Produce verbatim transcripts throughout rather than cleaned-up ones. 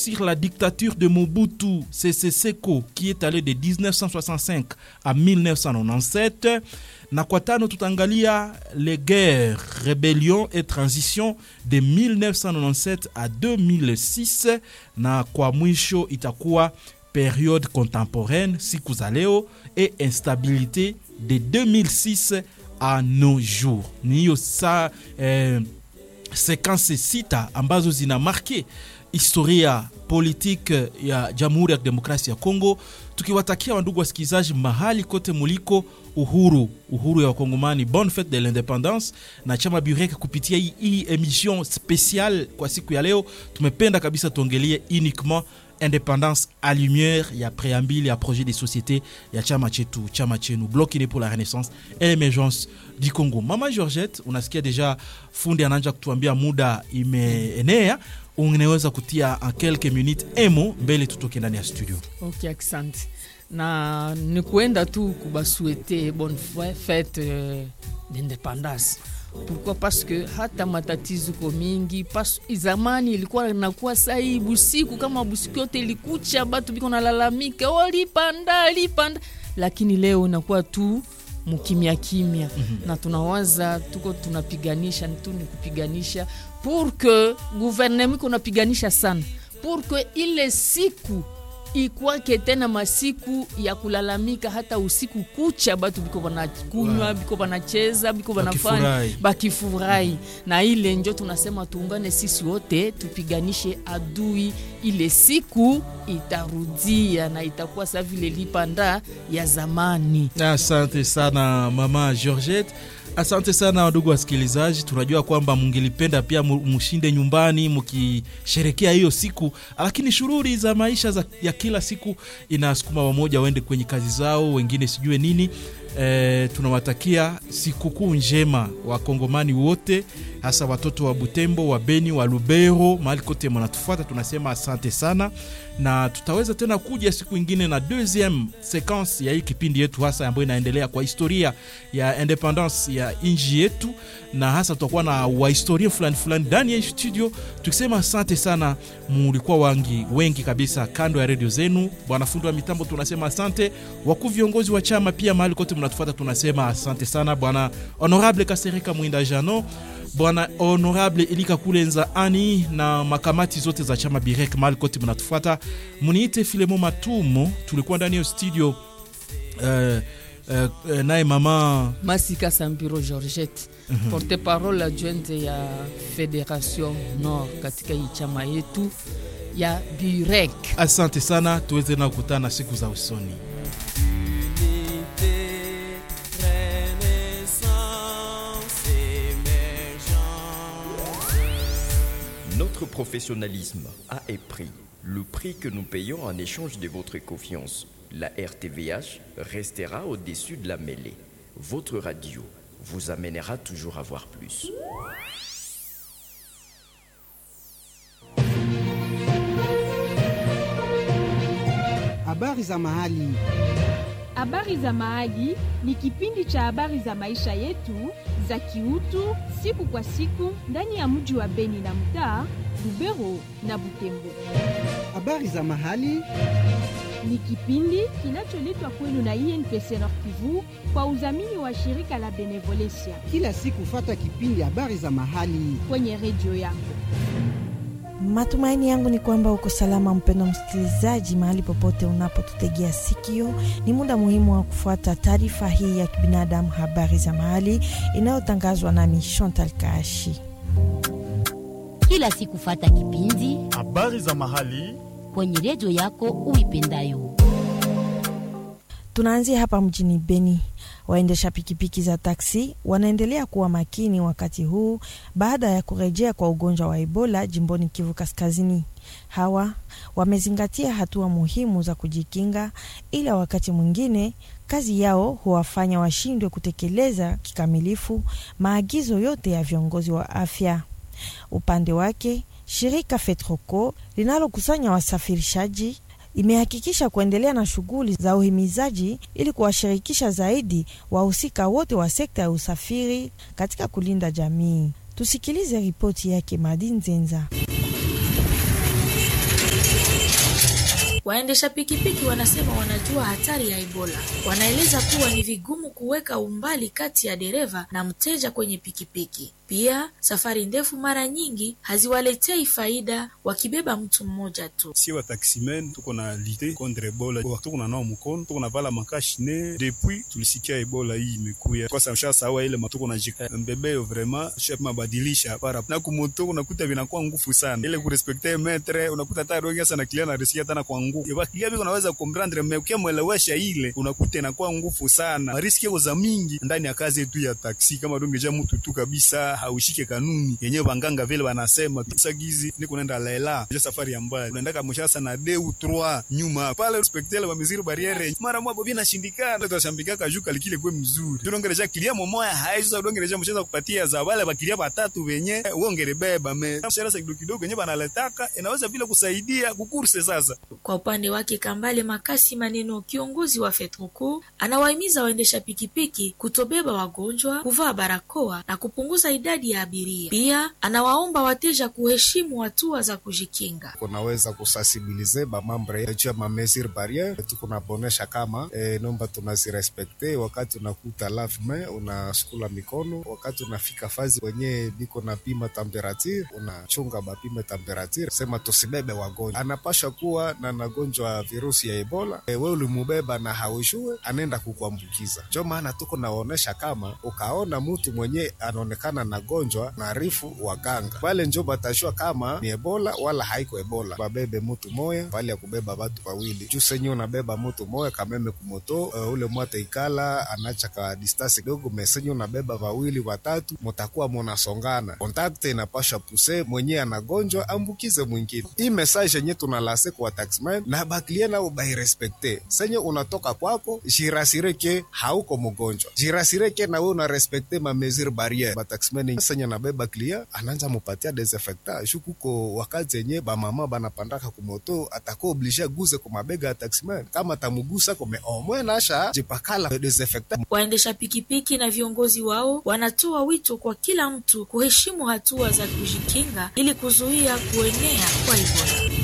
sur la dictature de Mobutu Sese Seko qui est allé de dix-neuf cent soixante-cinq à mille neuf cent quatre-vingt-dix-sept. Na kwa tano tutaangalia les guerres, rébellions et transitions de mille neuf cent quatre-vingt-dix-sept à deux mille six. Na kwa mwisho itakuwa période contemporaine siku za leo et instabilité de deux mille six à nos jours. Niyo sa eh, séquence sita ambazo zina marqué historia politique ya Jamhuri ya Demokrasia ya Kongo, tukiwatakia wandugu wasikilizaji mahali kote muliko uhuru uhuru ya Wakongomani, bonne fête de l'indépendance. Na chama Burek kupitia hii, hii emission spéciale kwa siku ya leo tumependa kabisa tuongelie uniquement indépendance à lumière ya préambile ya projet de société ya chama chetu chama chenu Bloc Unis pour la Renaissance et l'émergence du Congo. Mama Georgette, unasikia deja fundi ananja kutuambia muda imeenea, unaweza kutia en quelques minutes emo mbele tutoke ndani ya studio. Okay, asante. Na ni kuenda tu kubasuete bonne fête euh, d'indépendance. Pourquoi? Parce que hata matatizo kwa mingi pas zamani ilikuwa inakuwa sai busiku kama busiku yote ilikucha batu biko nalalamika walipanda lipanda, lakini leo inakuwa tu mkimya kimya. Mm-hmm. Na tunawaza tuko tunapiganisha tu ni kupiganisha pour que gouvernement iko napiganisha sana pour que ile siku ikwake tena masiku ya kulalamika hata usiku kucha batu biko banakunywa, wow, biko banacheza, biko banafanya bakifurahi. Na ile njo tunasema tuungane sisi wote tupiganishe adui, ile siku itarudia na itakuwa sa vile lipanda ya zamani. Asante sana Mama Georgette. Asante sana ndugu wasikilizaji, tunajua kwamba mungelipenda pia mushinde nyumbani mukisherekea hiyo siku, lakini shughuli za maisha za ya kila siku inasukuma wamoja waende kwenye kazi zao, wengine sijue nini. E, tunawatakia sikukuu njema Wakongomani wote, hasa watoto wa Butembo, wa Beni, wa Lubero, mahali kote mnatufuata, tunasema asante sana. Na tutaweza tena kuja siku nyingine na deuxième séquence ya hii kipindi yetu hasa ambayo inaendelea kwa historia ya independence ya nchi yetu, na hasa tutakuwa na wa historia fulani fulani ndani ya studio. Tukisema asante sana, mlikuwa wangi wengi kabisa kando ya radio zenu. Bwana fundi wa mitambo tunasema asante, wakuu viongozi wa chama pia mahali kote mnatufuata tunasema asante sana. Bwana honorable Kasereka Mwinda Jano, Bwana honorable Elika Kulenza Ani na makamati zote za chama Birek mahali kote mnatufuata. Muniite Filemo Matumo, tulikuwa ndani ya studio uh, uh, uh, nae mama Masika Sambiro Georgette, uh-huh, porte-parole adjointe ya Fédération Nord katika hii chama yetu ya Birek. Asante sana, tuweze na kukutana siku za usoni. Notre professionnalisme a un prix, le prix que nous payons en échange de votre confiance. La R T V H restera au-dessus de la mêlée. Votre radio vous amènera toujours à voir plus. Habari za mahali. Habari za mahali ni kipindi cha habari za maisha yetu za kiutu siku kwa siku ndani ya mji wa Beni na mtaa Lubero na Butembo. Habari za mahali ni kipindi kinacholetwa kwenu na I N P C Nord Kivu kwa udhamini wa shirika la Benevolencia. Kila siku fata kipindi habari za mahali kwenye redio yako. Matumaini yangu ni kwamba uko salama mpendwa msikilizaji mahali popote unapotutegea sikio. Ni muda muhimu wa kufuata taarifa hii ya kibinadamu, habari za mahali, inayotangazwa nami Chantal Kashi. Kila siku fata kipindi habari za mahali kwenye redio yako uipendayo. Tunaanzia hapa mjini Beni. Waendesha pikipiki za taksi wanaendelea kuwa makini wakati huu baada ya kurejea kwa ugonjwa wa Ebola jimboni Kivu Kaskazini. Hawa wamezingatia hatua muhimu za kujikinga, ila wakati mwingine kazi yao huwafanya washindwe kutekeleza kikamilifu maagizo yote ya viongozi wa afya. Upande wake, shirika Fetroko linalokusanya wasafirishaji imehakikisha kuendelea na shughuli za uhimizaji ili kuwashirikisha zaidi wahusika wote wa sekta ya usafiri katika kulinda jamii. Tusikilize ripoti yake Madin Zenza. Waendesha pikipiki wanasema wanajua hatari ya Ebola. Wanaeleza kuwa ni vigumu kuweka umbali kati ya dereva na mteja kwenye pikipiki. Pia safari ndefu mara nyingi haziwaletei faida wakibeba mtu mmoja tu. Si wa taximen tuko na lite contre Ebola. Tuko na nao mkono, tuko na vala makashine depuis tulisikia Ebola hii imekuya. Kwa sababu sasa sawa ile matuko na jika mbebeo vraiment chef mabadilisha para na kumoto unakuta vinakuwa ngufu sana. Ile kurespecter metre unakuta tayari wengi sana client na riskia tena kwa nguvu. Yaba client unaweza comprendre mais ukiamwelewesha ile unakuta inakuwa ngufu sana. Riski yako za mingi ndani ya kazi yetu ya taxi kama dongeja mtu tu kabisa haushike kanuni yenyewe banganga vile wanasema tusagizi niko naenda lela je safari ya mbali unaenda kama mshasa na deux trois nyuma pale respecter wa mesure barriere mara mwa bina shindikana tutashambika kajuka likile kwa mzuri tunongereja kilia momoya haizo dongereja mshasa kupatia za wale bakilia batatu wenye uongere beba me mshasa kidogo kidogo yenyewe banaletaka inaweza vile kusaidia kukurse sasa. Kwa upande wake Kambale Makasi Maneno, kiongozi wa Fetruku, anawahimiza waendesha pikipiki kutobeba wagonjwa, kuvaa barakoa na kupunguza idadi ya abiria. Pia anawaomba wateja kuheshimu hatua za kujikinga. Kunaweza kusensibilize ba mambre ya jua ma mesure barriere tukunabonesha kama e, nomba tunazirespekte wakati unakuta lave unasukula mikono, wakati unafika fazi wenye biko na pima temperature unachunga bapime temperature, sema tusibebe wagonjwa. Anapasha kuwa na nagonjwa virusi ya Ebola, e, wewe ulimubeba na haujue anaenda kukuambukiza. Ndio maana tuko naonesha kama ukaona mtu mwenye anaonekana na gonjwa na arifu waganga. Wale ndio batajua kama ni Ebola wala haiko Ebola. Babebe mtu moya bali ya kubeba watu wawili. Juu senyo unabeba mtu moya kameme kumoto, uh, ule mwata ikala anacha ka distance kidogo, mesenyo unabeba wawili watatu mtakuwa mnasongana. Contact inapasha puse mwenye anagonjwa ambukize mwingine. Hii message yenyewe tunalase kwa taxman na baklia na ubai respecte. Senyo unatoka kwako jirasireke hauko mgonjwa. Jirasireke na wewe una respecte ma mesure barriere. Ba taxman senyo nabeba klia anaanza mupatia desinfectant. Shukuko wakati yenyewe ba mama banapandaka kumoto atako oblige guze kwa mabega ya taxman. Kama tamugusa kome omwe nasha jipakala desinfectant. Waendesha pikipiki na viongozi wao wanatoa wito kwa kila mtu kuheshimu hatua za kujikinga ili kuzuia kuenea kwa Ebola.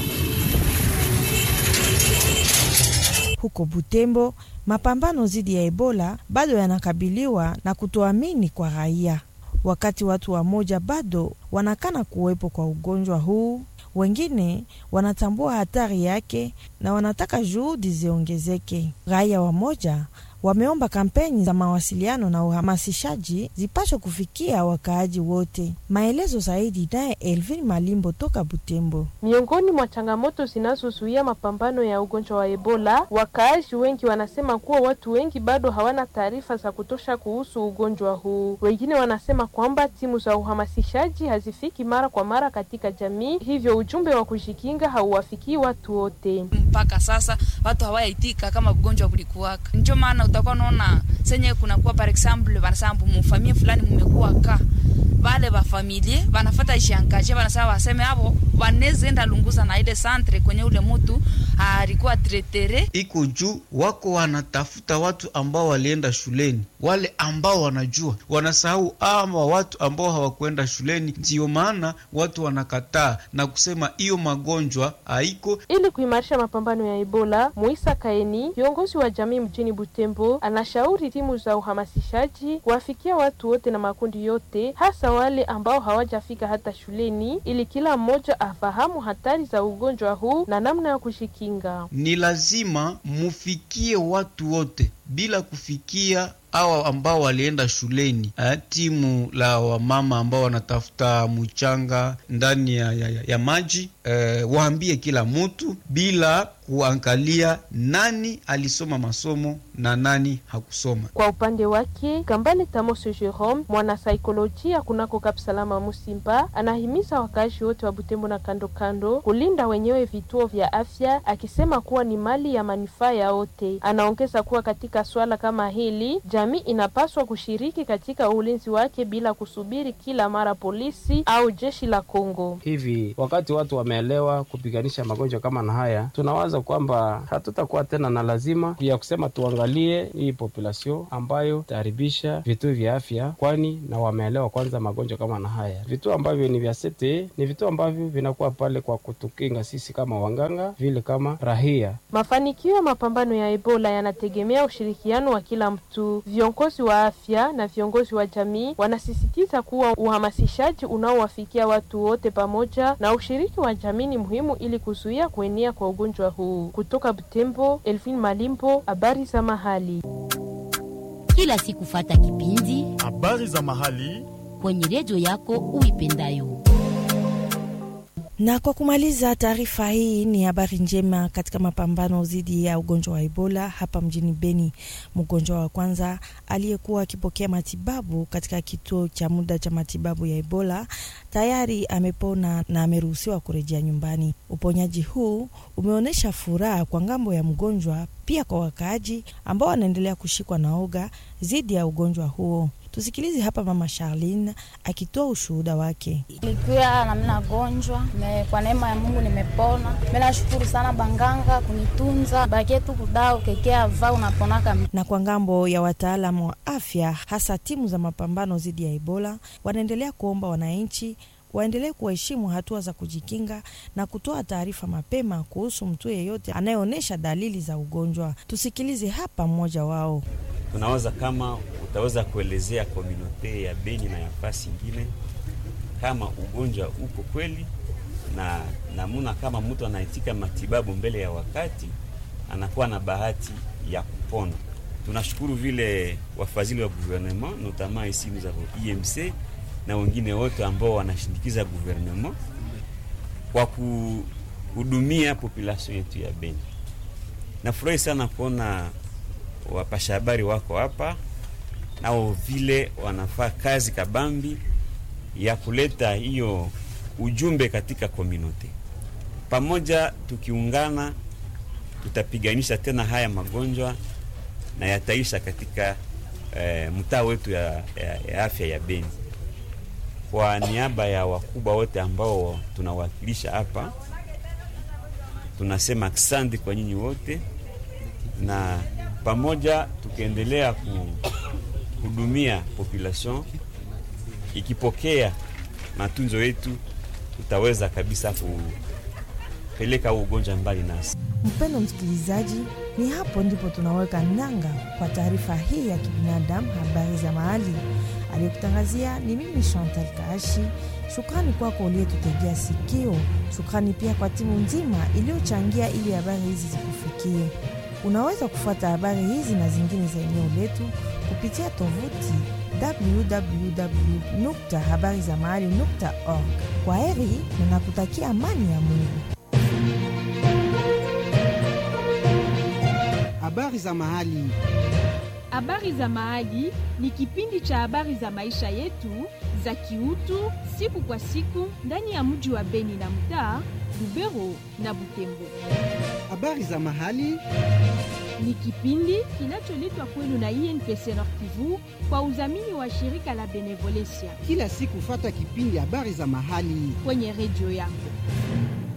Huko Butembo, mapambano zidi ya Ebola bado yanakabiliwa na kutoamini kwa raia. Wakati watu wa moja bado wanakana kuwepo kwa ugonjwa huu, wengine wanatambua hatari yake na wanataka juhudi ziongezeke. Raia wa moja wameomba kampeni za mawasiliano na uhamasishaji zipaswe kufikia wakaaji wote. Maelezo zaidi naye Elvin Malimbo toka Butembo. Miongoni mwa changamoto zinazozuia mapambano ya ugonjwa wa Ebola, wakaaji wengi wanasema kuwa watu wengi bado hawana taarifa za kutosha kuhusu ugonjwa huu. Wengine wanasema kwamba timu za uhamasishaji hazifiki mara kwa mara katika jamii, hivyo ujumbe wa kujikinga hauwafikii watu wote. Mpaka sasa watu hawaitika kama ugonjwa ulikuwaka. Ndio maana utakuwa unaona senye kuna kuwa par exemple wanasambu mfamilia fulani mmekuwa ka wale wa familia wanafuata ishangaje wanasema waseme hapo wanezenda lunguza na ile centre kwenye ule mtu alikuwa tretere iko juu wako wanatafuta watu ambao walienda shuleni, wale ambao wanajua, wanasahau ama watu ambao hawakwenda shuleni. Ndio maana watu wanakataa na kusema hiyo magonjwa haiko. Ili kuimarisha mapambano ya Ebola, Muisa Kaeni, kiongozi wa jamii mjini Butembo, anashauri timu za uhamasishaji kuwafikia watu wote na makundi yote, hasa wale ambao hawajafika hata shuleni, ili kila mmoja afahamu hatari za ugonjwa huu na namna ya kushikinga. Ni lazima mufikie watu wote bila kufikia hawa ambao walienda shuleni. Eh, timu la wamama ambao wanatafuta mchanga ndani ya, ya, ya maji, eh, waambie kila mtu bila kuangalia nani alisoma masomo na nani hakusoma. Kwa upande wake, Kambale Tamoso Jerome, mwana saikolojia kunako Kapsalama Musimba, anahimiza wakazi wote wa Butembo na kando kando kulinda wenyewe vituo vya afya, akisema kuwa ni mali ya manufaa ya wote. Anaongeza kuwa katika swala kama hili, jamii inapaswa kushiriki katika ulinzi wake bila kusubiri kila mara polisi au jeshi la Kongo. Hivi wakati watu wame wameelewa kupiganisha magonjwa kama na haya, tunawaza kwamba hatutakuwa tena na lazima ya kusema tuangalie hii population ambayo taharibisha vituo vya afya, kwani na wameelewa kwanza magonjwa kama na haya. Vituo ambavyo ni vya C T E ni vituo ambavyo vinakuwa pale kwa kutukinga sisi kama wanganga, vile kama rahia. Mafanikio ya mapambano ya Ebola yanategemea ushirikiano wa kila mtu. Viongozi wa afya na viongozi wa jamii wanasisitiza kuwa uhamasishaji unaowafikia watu wote pamoja na ushiriki wa jamii ni muhimu ili kuzuia kuenea kwa ugonjwa huu. Kutoka Butembo, Elvin Malimpo, habari za mahali. Kila siku fata kipindi habari za mahali kwenye redio yako uipendayo. Na kwa kumaliza taarifa hii ni habari njema katika mapambano dhidi ya ugonjwa wa Ebola hapa mjini Beni. Mgonjwa wa kwanza aliyekuwa akipokea matibabu katika kituo cha muda cha matibabu ya Ebola tayari amepona na ameruhusiwa kurejea nyumbani. Uponyaji huu umeonyesha furaha kwa ngambo ya mgonjwa, pia kwa wakaaji ambao wanaendelea kushikwa na oga dhidi ya ugonjwa huo. Tusikilize hapa mama Charlene akitoa ushuhuda wake. Nilikuwa na mna gonjwa, kwa neema ya Mungu nimepona. Mimi nashukuru sana banganga kunitunza. Bakie tu kudao kekea vao unaponaka. Na kwa ngambo ya wataalamu wa afya, hasa timu za mapambano dhidi ya Ebola, wanaendelea kuomba wananchi waendelee kuheshimu hatua za kujikinga na kutoa taarifa mapema kuhusu mtu yeyote anayeonesha dalili za ugonjwa. Tusikilize hapa mmoja wao. Tunawaza kama utaweza kuelezea komunote ya Beni na ya fasi ingine kama ugonjwa uko kweli na namuna kama mtu anaitika matibabu mbele ya wakati anakuwa na bahati ya kupona. Tunashukuru vile wafadhili wa gouvernement notamment ici nous avons I M C na wengine wote ambao wanashindikiza gouvernement kwa kuhudumia population yetu ya Beni. Nafurahi sana kuona wapasha habari wako hapa nao vile wanafaa kazi kabambi ya kuleta hiyo ujumbe katika community. Pamoja tukiungana tutapiganisha tena haya magonjwa na yataisha katika eh, mtaa wetu ya, ya, ya afya ya Beni. Kwa niaba ya wakubwa wote ambao tunawakilisha hapa, tunasema asante kwa nyinyi wote, na pamoja tukiendelea kuhudumia population ikipokea matunzo yetu, tutaweza kabisa kupeleka ugonjwa mbali nasi. Mpendo msikilizaji, ni hapo ndipo tunaweka nanga kwa taarifa hii ya kibinadamu habari za mahali. Aliyekutangazia ni mimi Chantal Kaashi. Shukrani kwako uliyetutegea sikio. Shukrani pia kwa timu nzima iliyochangia ili habari hizi zikufikie. Unaweza kufuata habari hizi na zingine za eneo letu kupitia tovuti w w w nukta habari za mahali nukta org. Kwa heri na nakutakia amani ya Mungu. Habari za mahali. Habari za mahali ni kipindi cha habari za maisha yetu za kiutu siku kwa siku ndani ya mji wa Beni na mtaa Lubero na Butembo. Habari za mahali ni kipindi kinacholetwa kwenu na I N P C Nord Kivu kwa udhamini wa shirika la Benevolencia. Kila siku fata kipindi habari za mahali kwenye redio yako.